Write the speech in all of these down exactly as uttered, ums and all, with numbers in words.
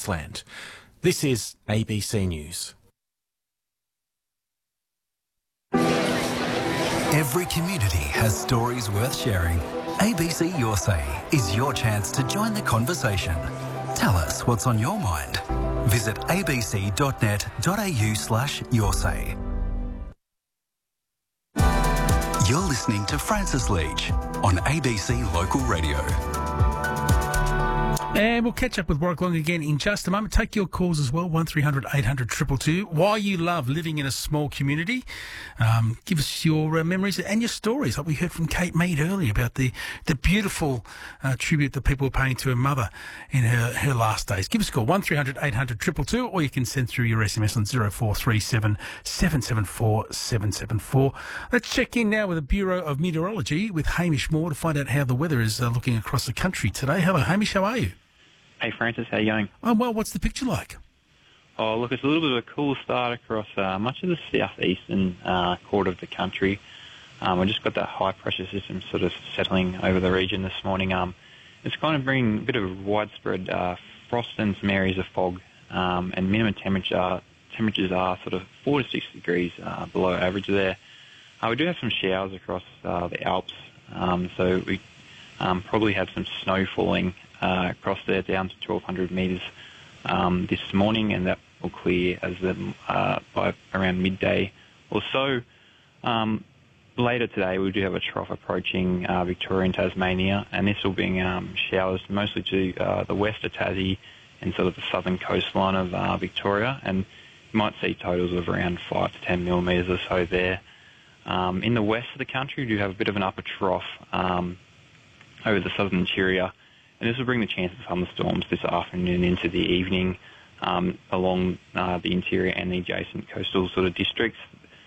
Gippsland. This is A B C News. Every community has stories worth sharing. A B C Your Say is your chance to join the conversation. Tell us what's on your mind. Visit abc.net.au slash your say. You're listening to Francis Leach on A B C Local Radio. And we'll catch up with Warwick Long again in just a moment. Take your calls as well, one three hundred eight hundred two two two. Why you love living in a small community. Um, give us your uh, memories and your stories, like we heard from Kate Mead earlier about the, the beautiful uh, tribute that people were paying to her mother in her, her last days. Give us a call, one three hundred eight hundred two two two, or you can send through your S M S on zero four three seven seven seven four seven seven four. Let's check in now with the Bureau of Meteorology with Hamish Moore to find out how the weather is uh, looking across the country today. Hello, Hamish, how are you? Hey Francis, how you going? Oh, well, what's the picture like? Oh, look, it's a little bit of a cool start across uh, much of the southeastern uh, quarter of the country. Um, we've just got that high-pressure system sort of settling over the region this morning. Um, it's kind of bringing a bit of widespread uh, frost and some areas of fog, um, and minimum temperature temperatures are sort of four to six degrees uh, below average there. Uh, we do have some showers across uh, the Alps, um, so we um, probably have some snow falling Uh, across there down to twelve hundred metres um, this morning, and that will clear as the, uh, by around midday or so. Um, later today, we do have a trough approaching uh, Victoria and Tasmania, and this will bring um, showers mostly to uh, the west of Tassie and sort of the southern coastline of uh, Victoria, and you might see totals of around five to ten millimetres or so there. Um, in the west of the country, we do have a bit of an upper trough um, over the southern interior, and this will bring the chance of thunderstorms this afternoon into the evening um, along uh, the interior and the adjacent coastal sort of districts,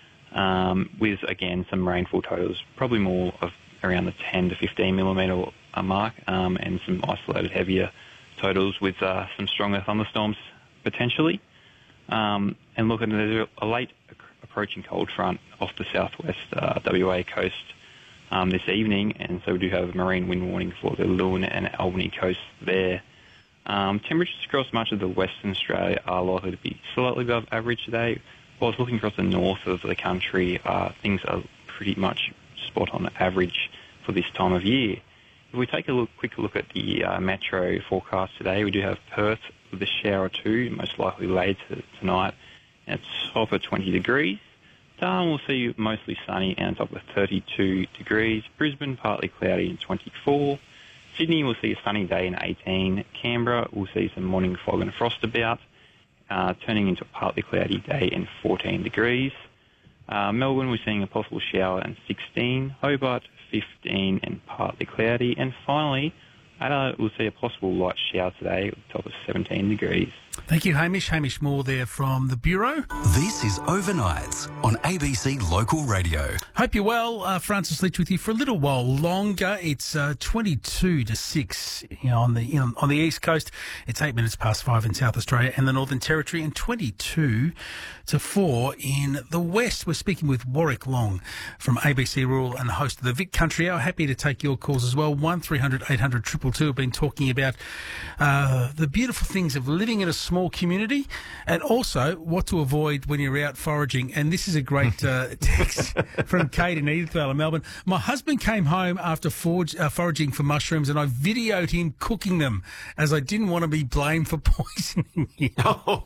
um, with, again, some rainfall totals, probably more of around the ten to fifteen millimetre mark, um, and some isolated heavier totals with uh, some stronger thunderstorms potentially. Um, and look, there's a late approaching cold front off the southwest uh, W A coast Um, this evening, and so we do have a marine wind warning for the Lewin and Albany coast there. Um, temperatures across much of the Western Australia are likely to be slightly above average today. Whilst looking across the north of the country, uh, things are pretty much spot on average for this time of year. If we take a look, quick look at the uh, metro forecast today, we do have Perth with a shower or two, most likely later tonight, at top of twenty degrees. Darwin will see mostly sunny and top of thirty-two degrees. Brisbane partly cloudy and twenty-four. Sydney will see a sunny day in eighteen. Canberra will see some morning fog and frost about, uh, turning into a partly cloudy day in fourteen degrees. Uh, Melbourne, we're seeing a possible shower and sixteen. Hobart, fifteen and partly cloudy. And finally, Adelaide will see a possible light shower today at the top of seventeen degrees. Thank you, Hamish. Hamish Moore there from the Bureau. This is Overnights on A B C Local Radio. Hope you're well. Uh, Francis Leach with you for a little while longer. It's uh, twenty-two to six you know, on the you know, on the East Coast. It's eight minutes past five in South Australia and the Northern Territory, and twenty-two to four in the West. We're speaking with Warwick Long from A B C Rural and the host of the Vic Country Hour. Happy to take your calls as well. one three hundred eight hundred two two two. We've been talking about uh, the beautiful things of living in a small community, and also what to avoid when you're out foraging. And this is a great uh, text from Kate in Edithvale in Melbourne. My husband came home after forage, uh, foraging for mushrooms, and I videoed him cooking them as I didn't want to be blamed for poisoning him. Oh,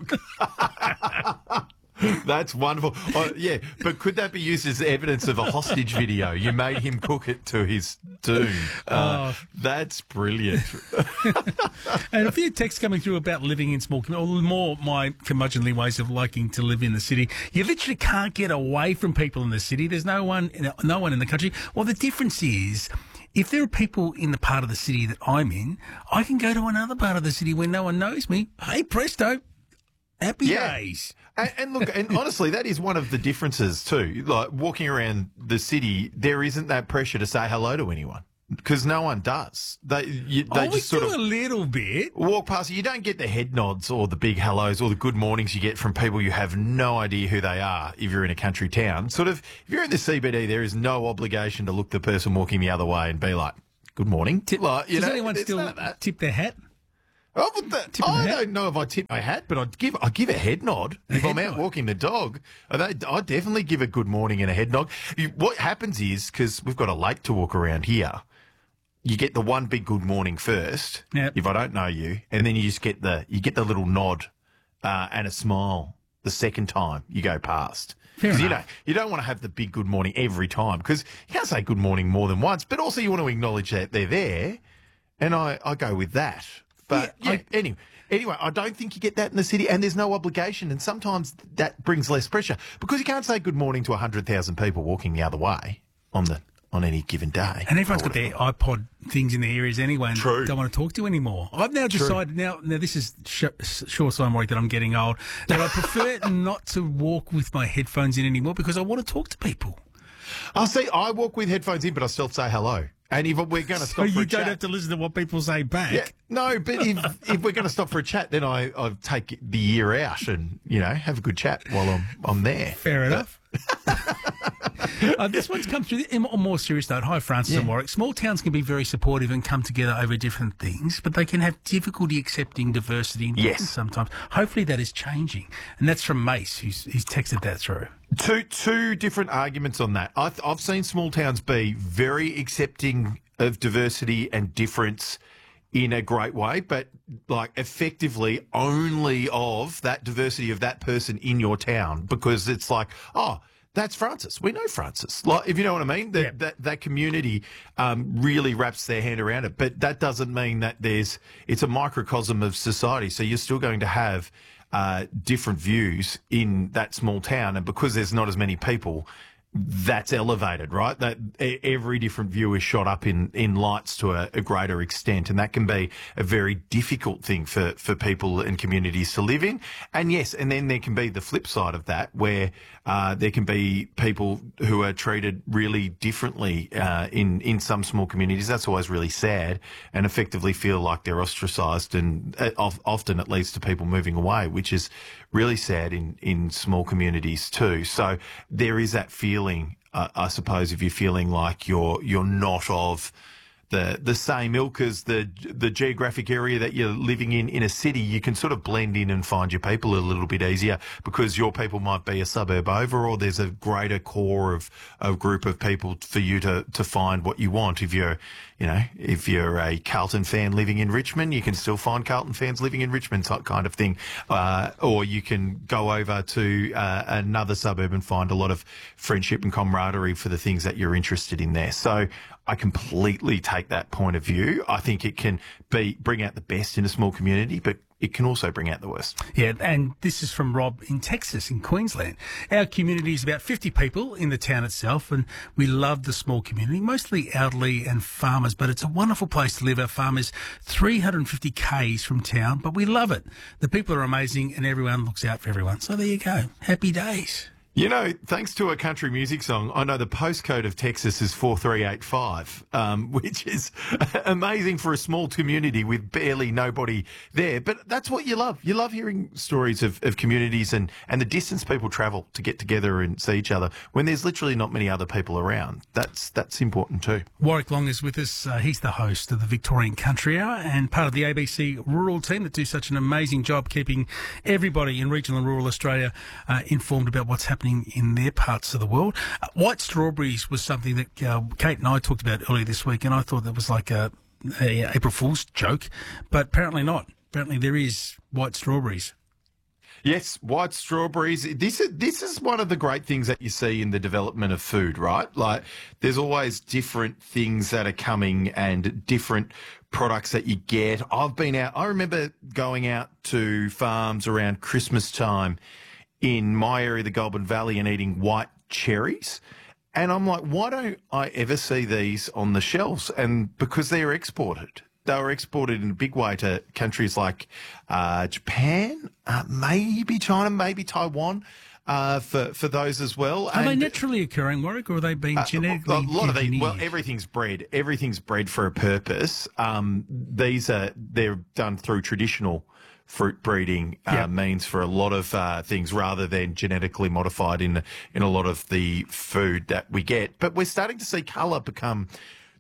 God. That's wonderful. Oh, yeah, but could that be used as evidence of a hostage video? You made him cook it to his doom. Uh, oh. That's brilliant. And a few texts coming through about living in small communities, or more my curmudgeonly ways of liking to live in the city. You literally can't get away from people in the city. There's no one, no one in the country. Well, the difference is, if there are people in the part of the city that I'm in, I can go to another part of the city where no one knows me. Hey, presto. Happy yeah. days. And, and look, and honestly, that is one of the differences too. Like walking around the city, there isn't that pressure to say hello to anyone because no one does. They, you, they oh, just we sort do of a little bit. Walk past. You don't get the head nods or the big hellos or the good mornings you get from people you have no idea who they are if you're in a country town. Sort of, if you're in the C B D, there is no obligation to look the person walking the other way and be like, "Good morning." Tip, like, you does know, anyone still tip their hat? Oh, but the, Tip of the I hat? don't know if I tip my hat, but I'd give I give a head nod A if head I'm out nod. walking the dog. I I'd definitely give a good morning and a head nod. You- What happens is, because we've got a lake to walk around here, you get the one big good morning first. Yep. If I don't know you, and then you just get the you get the little nod uh, and a smile the second time you go past. Fair 'Cause you enough. know you don't want to have the big good morning every time, because you can't say good morning more than once. But also you want to acknowledge that they're there, and I, I go with that. But Yeah, yeah, I- anyway. Anyway, I don't think you get that in the city, and there's no obligation, and sometimes that brings less pressure, because you can't say good morning to one hundred thousand people walking the other way on the on any given day. And everyone's got their iPod things in their ears anyway and True. don't want to talk to you anymore. I've now decided, now now this is sh- sure sign, Warwick, that I'm getting old, that I prefer not to walk with my headphones in anymore because I want to talk to people. I'll see. I walk with headphones in, but I still say hello. And if we're going to So stop for you a don't chat, have to listen to what people say back. yeah, no. But if if we're going to stop for a chat, then I I take the ear out and you know have a good chat while I'm I'm there. Fair enough. uh, this one's come through. On a more serious note, hi, Francis and Warwick. Small towns can be very supportive and come together over different things, but they can have difficulty accepting diversity and Yes. difference sometimes. Hopefully that is changing. And that's from Mace, who's, who's texted that through. Two two different arguments on that. I've, I've seen small towns be very accepting of diversity and difference in a great way, but like effectively only of that diversity of that person in your town, because it's like, oh, that's Francis. We know Francis. Like, if you know what I mean, that Yeah. that, that community um, really wraps their hand around it. But that doesn't mean that there's it's a microcosm of society. So you're still going to have uh, different views in that small town, and because there's not as many people, that's elevated, right? That e- every different view is shot up in, in lights to a, a greater extent, and that can be a very difficult thing for, for people and communities to live in. And yes, and then there can be the flip side of that, where uh, there can be people who are treated really differently uh, in in some small communities. That's always really sad, and effectively feel like they're ostracised, and uh, of, often it leads to people moving away, which is really sad in, in small communities too. So there is that feeling, uh, I suppose, if you're feeling like you're you're not of the the same ilk as the the geographic area that you're living in in a city, you can sort of blend in and find your people a little bit easier, because your people might be a suburb over, or there's a greater core of a group of people for you to to find what you want. If you're you know if you're a Carlton fan living in Richmond, you can still find Carlton fans living in Richmond, type kind of thing, uh, or you can go over to uh, another suburb and find a lot of friendship and camaraderie for the things that you're interested in there. So I completely take that point of view. I think it can be bring out the best in a small community, but it can also bring out the worst. Yeah, and this is from Rob in Texas, in Queensland. Our community is about fifty people in the town itself, and we love the small community, mostly elderly and farmers, but it's a wonderful place to live. Our farm is three hundred fifty kays from town, but we love it. The people are amazing, and everyone looks out for everyone. So there you go. Happy days. You know, thanks to a country music song, I know the postcode of Texas is four three eight five, um, which is amazing for a small community with barely nobody there. But that's what you love. You love hearing stories of, of communities and, and the distance people travel to get together and see each other when there's literally not many other people around. That's that's important too. Warwick Long is with us. Uh, he's the host of the Victorian Country Hour and part of the A B C rural team that do such an amazing job keeping everybody in regional and rural Australia uh, informed about what's happening in their parts of the world. Uh, white strawberries was something that uh, Kate and I talked about earlier this week, and I thought that was like a, a April Fool's joke, but apparently not. Apparently there is white strawberries. Yes, white strawberries. This is this is one of the great things that you see in the development of food, right? Like, there's always different things that are coming and different products that you get. I've been out. I remember going out to farms around Christmas time in my area, the Goulburn Valley, and eating white cherries. And I'm like, why don't I ever see these on the shelves? And because they're exported. They were exported in a big way to countries like uh, Japan, uh, maybe China, maybe Taiwan, uh, for, for those as well. Are they naturally occurring, Warwick, or are they being genetically a lot of these, engineered? well, everything's bred. Everything's bred for a purpose. Um, these are they're done through traditional fruit breeding uh, Yep. means for a lot of uh, things, rather than genetically modified in in a lot of the food that we get. But we're starting to see colour become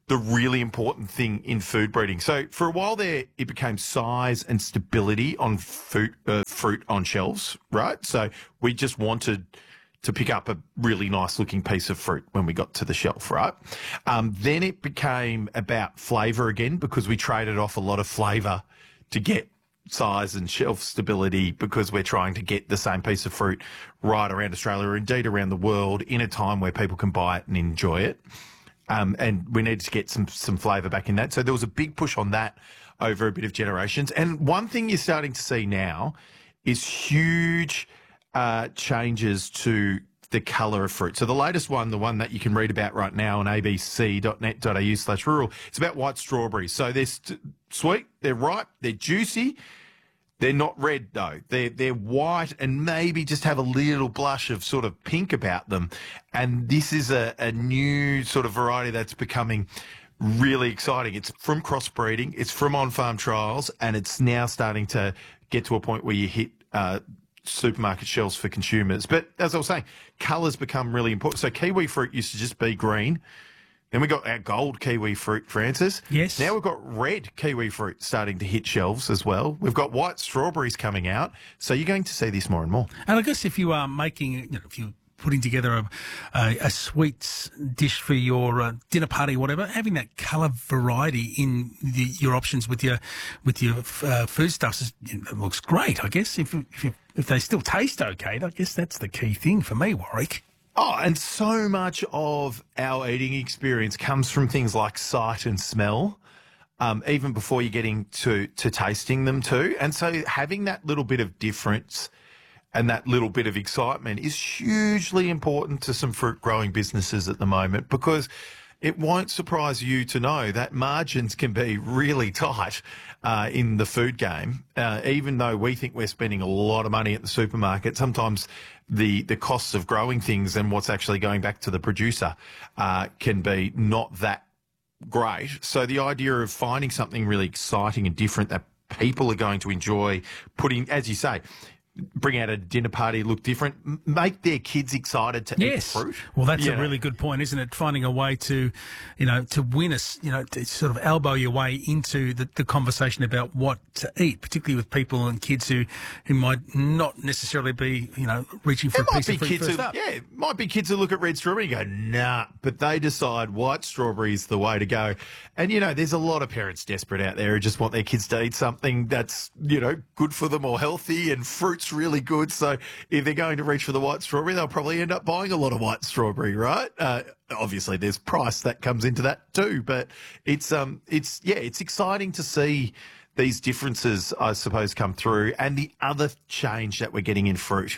the really important thing in food breeding. So for a while there, it became size and stability on fruit, uh, fruit on shelves, right? So we just wanted to pick up a really nice looking piece of fruit when we got to the shelf, right? Um, then it became about flavour again, because we traded off a lot of flavour to get size and shelf stability, because we're trying to get the same piece of fruit right around Australia, or indeed around the world, in a time where people can buy it and enjoy it. Um, and we needed to get some some flavour back in that. So there was a big push on that over a bit of generations. And one thing you're starting to see now is huge uh, changes to the colour of fruit. So the latest one, the one that you can read about right now on a b c dot net dot a u slash rural, it's about white strawberries. So they're st- sweet, they're ripe, they're juicy. They're not red though. They're they're white and maybe just have a little blush of sort of pink about them. And this is a, a new sort of variety that's becoming really exciting. It's from crossbreeding, it's from on-farm trials, and it's now starting to get to a point where you hit uh, supermarket shelves for consumers. But as I was saying, colours become really important. So kiwi fruit used to just be green. Then we got our gold kiwi fruit, Francis. Yes. Now we've got red kiwi fruit starting to hit shelves as well. We've got white strawberries coming out. So you're going to see this more and more. And I guess if you are making, you know, if you're putting together a, a, a sweets dish for your uh, dinner party or whatever, having that colour variety in the, your options with your with your uh, foodstuffs, is, you know, it looks great, I guess. If, if, you, if they still taste okay, I guess that's the key thing for me, Warwick. Oh, and so much of our eating experience comes from things like sight and smell, um, even before you're getting to, to tasting them too. And so having that little bit of difference and that little bit of excitement is hugely important to some fruit growing businesses at the moment, because it won't surprise you to know that margins can be really tight uh, in the food game. Uh, even though we think we're spending a lot of money at the supermarket, sometimes the, the costs of growing things and what's actually going back to the producer uh, can be not that great. So the idea of finding something really exciting and different that people are going to enjoy, putting, as you say, bring out a dinner party, look different, m- make their kids excited to Yes. eat fruit. Well, that's You a know. really good point, isn't it? Finding a way to, you know, to win us, you know, to sort of elbow your way into the, the conversation about what to eat, particularly with people and kids who, who might not necessarily be, you know, reaching for It a might piece be of fruit kids first who, up. yeah, it might be kids who look at red strawberry and go, nah, but they decide white strawberry is the way to go. And, you know, there's a lot of parents desperate out there who just want their kids to eat something that's, you know, good for them or healthy, and fruit's really good. So if they're going to reach for the white strawberry, they'll probably end up buying a lot of white strawberry, right? Uh, obviously there's price that comes into that too, but it's, um, it's, yeah, it's exciting to see these differences, I suppose, come through. And the other change that we're getting in fruit,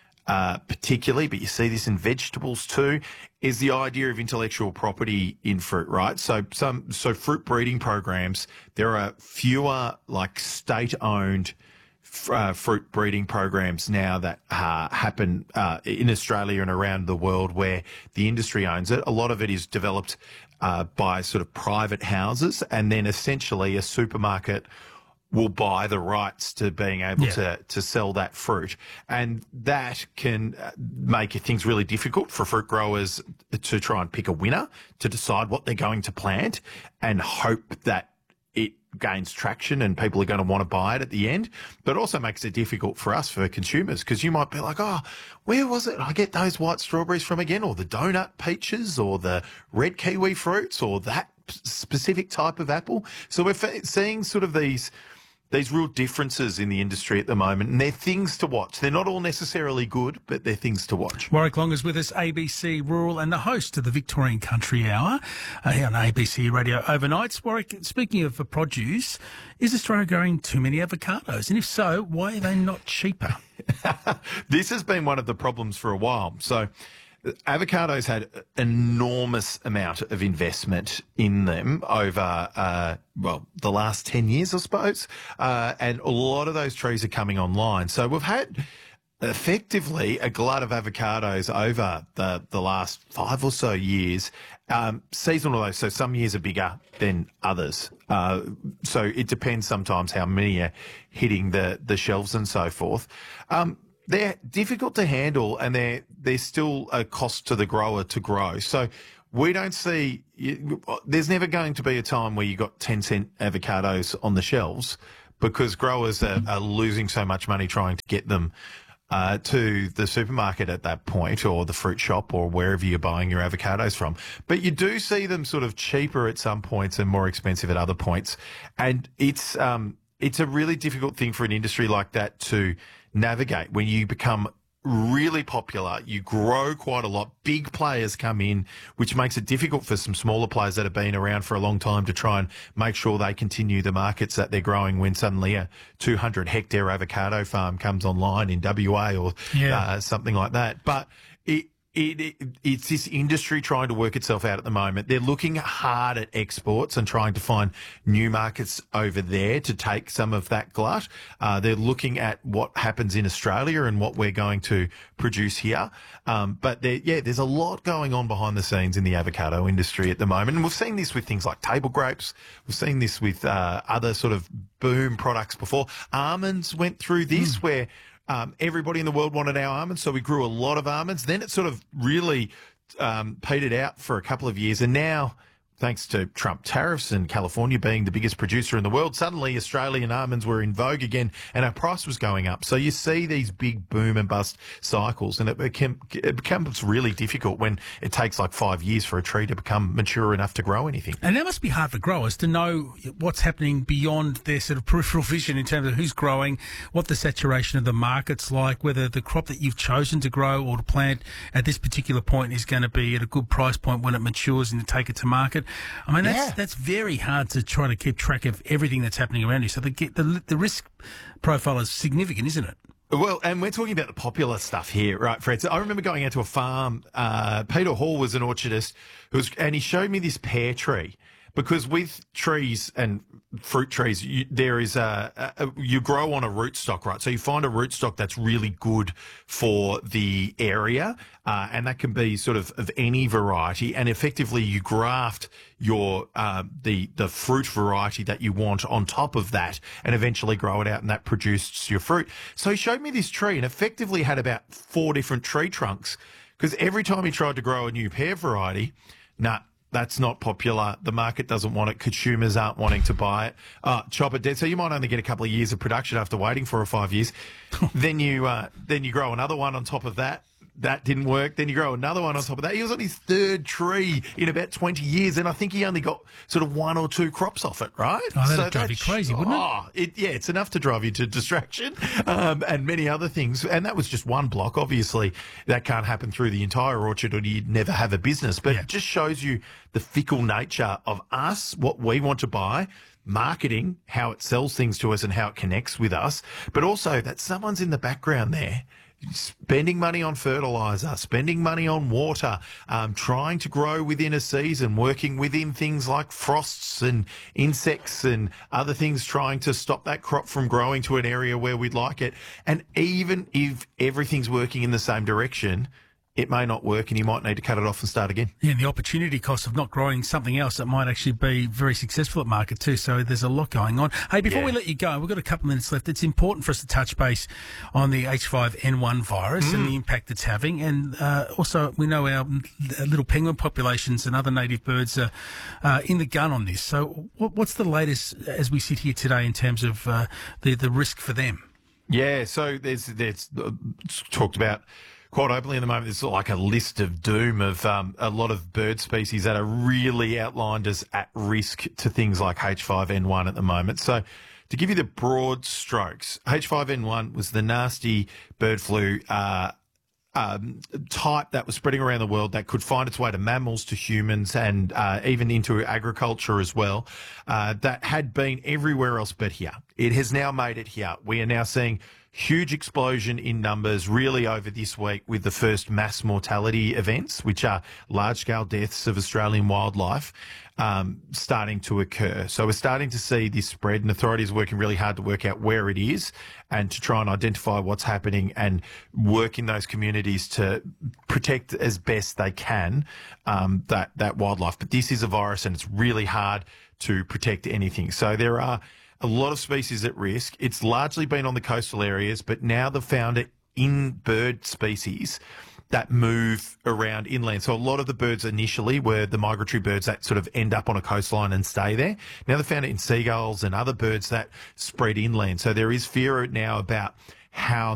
Uh, particularly, but you see this in vegetables too, is the idea of intellectual property in fruit, right? So some, so fruit breeding programs, there are fewer like state-owned uh, fruit breeding programs now that uh, happen uh, in Australia and around the world where the industry owns it. A lot of it is developed uh, by sort of private houses, and then essentially a supermarket will buy the rights to being able Yeah. to, to sell that fruit. And that can uh, make things really difficult for fruit growers to try and pick a winner, to decide what they're going to plant and hope that it gains traction and people are going to want to buy it at the end. But it also makes it difficult for us, for consumers, because you might be like, oh, where was it I get those white strawberries from again, or the donut peaches, or the red kiwi fruits, or that p- specific type of apple. So we're fa- seeing sort of these these real differences in the industry at the moment, and they're things to watch. They're not all necessarily good, but they're things to watch. Warwick Long is with us, A B C Rural, and the host of the Victorian Country Hour uh, here on A B C Radio Overnights. Warwick, speaking of uh, produce, is Australia growing too many avocados? And if so, why are they not cheaper? This has been one of the problems for a while. So avocados had an enormous amount of investment in them over, uh, well, the last ten years, I suppose. Uh, and a lot of those trees are coming online. So we've had effectively a glut of avocados over the, the last five or so years. Um, seasonal though, so some years are bigger than others. Uh, so it depends sometimes how many are hitting the, the shelves and so forth. Um, They're difficult to handle, and they're, they're still a cost to the grower to grow. So we don't see, you, there's never going to be a time where you got ten cent avocados on the shelves because growers are, are losing so much money trying to get them uh, to the supermarket at that point, or the fruit shop, or wherever you're buying your avocados from. But you do see them sort of cheaper at some points and more expensive at other points. And it's, um, it's a really difficult thing for an industry like that to navigate. When you become really popular, you grow quite a lot, big players come in, which makes it difficult for some smaller players that have been around for a long time to try and make sure they continue the markets that they're growing when suddenly a two hundred hectare avocado farm comes online in W A or Yeah. uh, something like that. But it, It, it, it's this industry trying to work itself out at the moment. They're looking hard at exports and trying to find new markets over there to take some of that glut. Uh, they're looking at what happens in Australia and what we're going to produce here. Um, but there, yeah, there's a lot going on behind the scenes in the avocado industry at the moment. And we've seen this with things like table grapes. We've seen this with uh, other sort of boom products before. Almonds went through this mm. where Um, everybody in the world wanted our almonds, so we grew a lot of almonds. Then it sort of really um, petered out for a couple of years, and now, thanks to Trump tariffs and California being the biggest producer in the world, suddenly Australian almonds were in vogue again, and our price was going up. So you see these big boom and bust cycles, and it, became, it becomes really difficult when it takes like five years for a tree to become mature enough to grow anything. And that must be hard for growers to know what's happening beyond their sort of peripheral vision in terms of who's growing, what the saturation of the market's like, whether the crop that you've chosen to grow or to plant at this particular point is going to be at a good price point when it matures and to take it to market. I mean, that's Yeah. that's very hard to try to keep track of everything that's happening around you. So the the, the risk profile is significant, isn't it? Well, and we're talking about the popular stuff here, right, Fred? So I remember going out to a farm. Uh, Peter Hall was an orchardist, who was, and he showed me this pear tree. Because with trees and fruit trees, you, there is a, a, you grow on a rootstock, right? So you find a rootstock that's really good for the area, uh, and that can be sort of of any variety. And effectively, you graft your uh, the the fruit variety that you want on top of that, and eventually grow it out, and that produces your fruit. So he showed me this tree, and effectively had about four different tree trunks. Because every time he tried to grow a new pear variety, nah. That's not popular. The market doesn't want it. Consumers aren't wanting to buy it. Uh, chop it dead. So you might only get a couple of years of production after waiting four or five years. then you uh, then you grow another one on top of that. That didn't work. Then you grow another one on top of that. He was on his third tree in about twenty years, and I think he only got sort of one or two crops off it, right? Oh, that'd so drive you crazy, wouldn't it? Oh, it? Yeah, it's enough to drive you to distraction um, and many other things. And that was just one block. Obviously, that can't happen through the entire orchard, or you'd never have a business. But Yeah. it just shows you the fickle nature of us, what we want to buy, marketing, how it sells things to us and how it connects with us, but also that someone's in the background there spending money on fertilizer, spending money on water, um, trying to grow within a season, working within things like frosts and insects and other things, trying to stop that crop from growing to an area where we'd like it. And even if everything's working in the same direction, it may not work, and you might need to cut it off and start again. Yeah, and the opportunity cost of not growing something else that might actually be very successful at market too. So there's a lot going on. Hey, before Yeah. we let you go, we've got a couple of minutes left. It's important for us to touch base on the H five N one virus mm. and the impact it's having. And uh, also, we know our little penguin populations and other native birds are uh, in the gun on this. So what, what's the latest as we sit here today in terms of uh, the, the risk for them? Yeah, so there's, there's uh, talked about quite openly at the moment. There's like a list of doom of um, a lot of bird species that are really outlined as at risk to things like H five N one at the moment. So to give you the broad strokes, H five N one was the nasty bird flu uh, um, type that was spreading around the world that could find its way to mammals, to humans, and uh, even into agriculture as well, uh, that had been everywhere else but here. It has now made it here. We are now seeing huge explosion in numbers really over this week with the first mass mortality events, which are large-scale deaths of Australian wildlife, um, starting to occur. So we're starting to see this spread, and authorities are working really hard to work out where it is and to try and identify what's happening and work in those communities to protect as best they can um, that, that wildlife. But this is a virus, and it's really hard to protect anything. So there are a lot of species at risk. It's largely been on the coastal areas, but now they've found it in bird species that move around inland. So a lot of the birds initially were the migratory birds that sort of end up on a coastline and stay there. Now they found it in seagulls and other birds that spread inland. So there is fear now about how